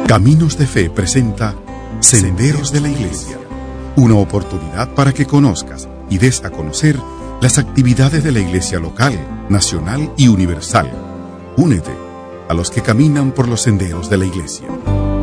Caminos de Fe presenta Senderos de la Iglesia, una oportunidad para que conozcas y des a conocer las actividades de la Iglesia local, nacional y universal. Únete a los que caminan por los senderos de la Iglesia.